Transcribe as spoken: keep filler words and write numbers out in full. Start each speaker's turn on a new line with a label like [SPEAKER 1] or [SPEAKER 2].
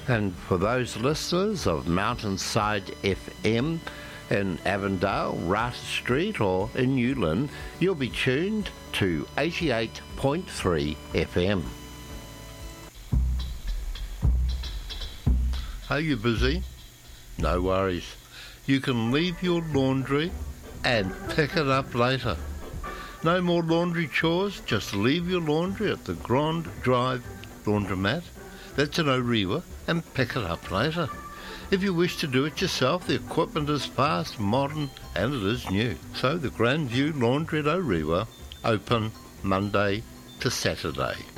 [SPEAKER 1] And for those listeners of Mountainside F M in Avondale, Rata Street or in Newland, you'll be tuned to eighty-eight point three F M. Are you busy? No worries. You can leave your laundry and pick it up later. No more laundry chores, just leave your laundry at the Grand Drive Laundromat. That's in Orewa, and pick it up later. If you wish to do it yourself, the equipment is fast, modern, and it is new. So the Grandview Laundry at Orewa, open Monday to Saturday.